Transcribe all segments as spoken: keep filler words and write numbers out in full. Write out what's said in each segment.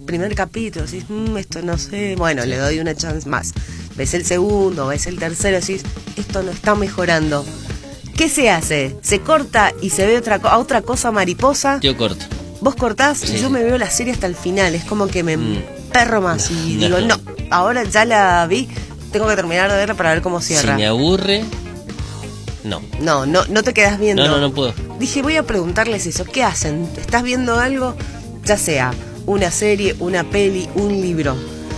primer capítulo, decís, mmm, esto no sé, bueno, sí, le doy una chance más. Ves el segundo, ves el tercero, decís, esto no está mejorando. ¿Qué se hace? ¿Se corta y se ve otra, a otra cosa mariposa? Yo corto. ¿Vos cortás? Sí. Y yo me veo la serie hasta el final, es como que me mm. perro más y no, digo, no, ahora ya la vi, tengo que terminar de verla para ver cómo cierra. Si me aburre, no. No, no, no te quedás viendo. No, no, no puedo. Dije, voy a preguntarles eso, ¿qué hacen? ¿Estás viendo algo? Ya sea una serie, una peli, un libro.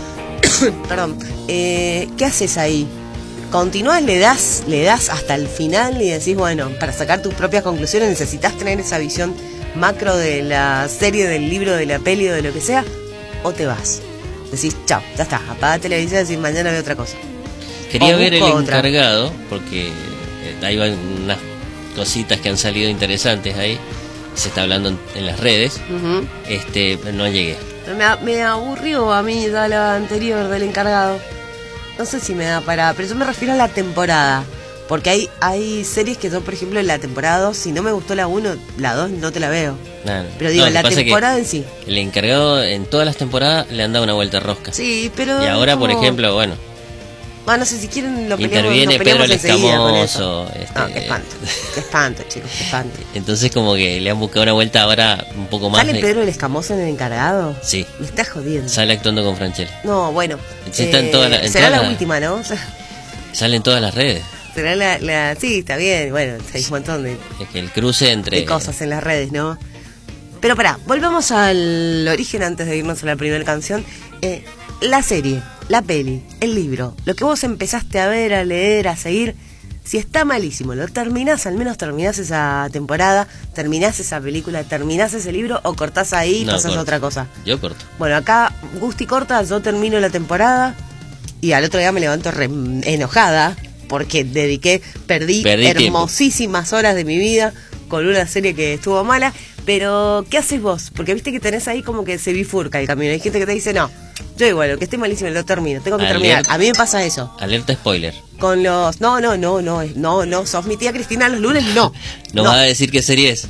Perdón. Eh, ¿Qué haces ahí? ¿Continúas, le das, le das hasta el final y decís, bueno, para sacar tus propias conclusiones necesitas tener esa visión macro de la serie, del libro, de la peli o de lo que sea, o te vas? Decís, chao, ya está, apaga la televisión y decís, mañana veo otra cosa. Quería ver el otra. encargado, porque hay unas cositas que han salido interesantes ahí, se está hablando en, en las redes, uh-huh. este no llegué. Me, me aburrió a mí ya la anterior del encargado. No sé si me da para... Pero yo me refiero a la temporada. Porque hay hay series que yo, por ejemplo, en la temporada dos, si no me gustó la uno, la dos no te la veo. Nah, pero digo, no, la temporada en sí. El encargado en todas las temporadas le han dado una vuelta rosca. Sí, pero... Y ahora, como... por ejemplo, bueno... Ah, no sé si quieren lo peleamos, interviene lo peleamos Pedro el Escamoso. Este... No, qué espanto, qué espanto, chicos, qué espanto. Entonces como que le han buscado una vuelta ahora un poco más. ¿Sale de... Pedro el Escamoso en el encargado? Sí. Me está jodiendo. Sale actuando con Franchella. No, bueno. Sí, está eh, en toda la, en será toda la la última, ¿no? Sale en todas las redes. Será la, la... Sí, está bien, bueno, hay un montón de... Es que el cruce entre... de cosas en las redes, ¿no? Pero pará, volvamos al origen antes de irnos a la primera canción. Eh, la serie, la peli, el libro, lo que vos empezaste a ver, a leer, a seguir, si está malísimo, lo terminás, al menos terminás esa temporada, terminás esa película, terminás ese libro o cortás ahí y no, pasás a otra cosa. Yo corto. Bueno, acá Gusti corta, yo termino la temporada y al otro día me levanto re enojada porque dediqué, perdí, perdí hermosísimas tiempo. horas de mi vida con una serie que estuvo mala. Pero, ¿qué haces vos? Porque viste que tenés ahí como que se bifurca el camino. Hay gente que te dice, no, yo igual, que esté malísimo, lo termino, tengo que Alert, terminar. A mí me pasa eso. Alerta spoiler. Con los... No, no, no, no, no, no, sos mi tía Cristina los lunes, no. ¿No, no. vas a decir qué serie es?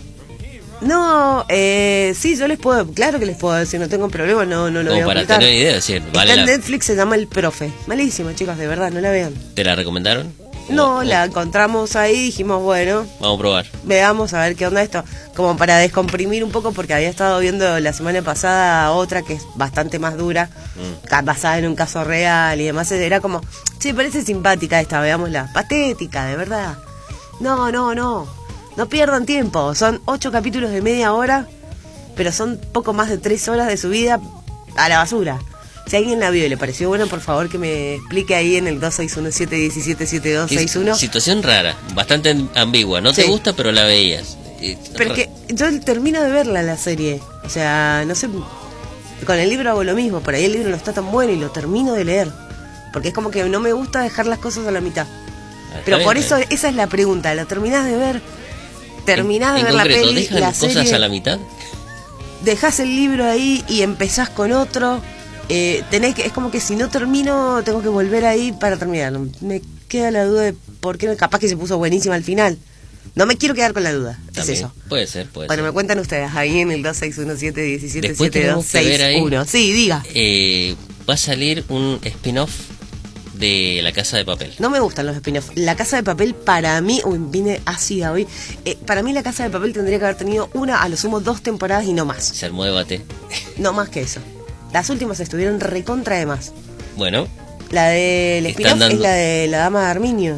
No, eh, sí, yo les puedo, claro que les puedo decir, no tengo problema, no, no lo Como voy a para ocultar. tener idea, decir, vale. Está en la... Netflix, se llama El Profe. Malísimo, chicos, de verdad, no la vean. ¿Te la recomendaron? No, o, la o... encontramos ahí, dijimos, bueno, vamos a probar. Veamos a ver qué onda esto, como para descomprimir un poco, porque había estado viendo la semana pasada otra que es bastante más dura, mm. basada en un caso real y demás. Era como, sí, parece simpática esta, veámosla. Patética, de verdad. No, no, no, no pierdan tiempo. Son ocho capítulos de media hora, pero son poco más de tres horas de su vida a la basura. Si alguien la vio y le pareció bueno, por favor que me explique ahí en el dos seis uno siete uno siete siete dos seis uno. Situación rara, bastante ambigua. No te sí. gusta, pero la veías. Pero que yo termino de verla la serie. O sea, no sé, con el libro hago lo mismo. Por ahí el libro no está tan bueno y lo termino de leer. Porque es como que no me gusta dejar las cosas a la mitad. Ah, pero bien, por eso, esa es la pregunta. ¿La terminás de ver? ¿Terminás de ver la peli, ¿dejan la cosas serie? a la mitad? Dejás el libro ahí y empezás con otro... Eh, tenés que, es como que si no termino tengo que volver ahí para terminar. Me queda la duda de por qué, capaz que se puso buenísima al final. No me quiero quedar con la duda. También, es eso. Puede ser, puede bueno, ser. me cuentan ustedes ahí en el dos seis uno siete uno siete siete dos seis uno. Sí, diga. Eh, va a salir un spin-off de La Casa de Papel. No me gustan los spin-off. La Casa de Papel para mí, uy, vine ácida hoy. Eh, para mí La Casa de Papel tendría que haber tenido una, a lo sumo dos temporadas y no más. Se armó debate. No más que eso. Las últimas estuvieron recontra de más. Bueno. La del spin-off dando... es la de La Dama de Arminio.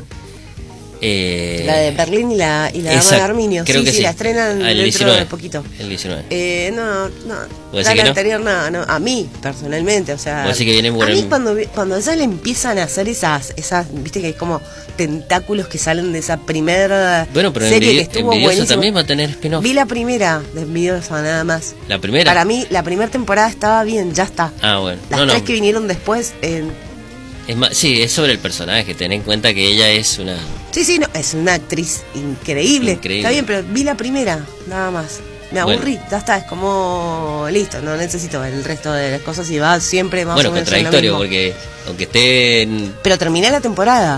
Eh... La de Berlín y la, y la Dama de Arminio. Creo sí, que sí, sí. La estrenan el dentro diecinueve. de poquito. El diecinueve. Eh, no, no. La la no? anterior no, no. A mí, personalmente, o sea. Que viene a mí cuando, cuando ya le empiezan a hacer esas, esas, viste que hay como tentáculos que salen de esa primera bueno, pero serie envidio, que estuvo buenísima. También va a tener spin-off. Vi la primera de Envidiosa nada más. ¿La primera? Para mí, la primera temporada estaba bien, ya está. Ah, bueno. Las no, tres no. que vinieron después... Eh, Es más, sí, es sobre el personaje, ten en cuenta que ella es una... Sí, sí, no, es una actriz increíble. increíble. Está bien, pero vi la primera, nada más. Me aburrí, bueno. Ya está, es como... Listo, no necesito ver el resto de las cosas y va siempre más bueno, o menos contradictorio, porque aunque esté... En... Pero terminé la temporada.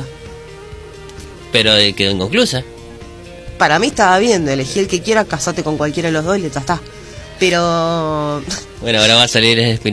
Pero quedó inconclusa. Para mí estaba bien, elegí el que quiera, casate con cualquiera de los dos y ya está. Pero... Bueno, ahora va a salir el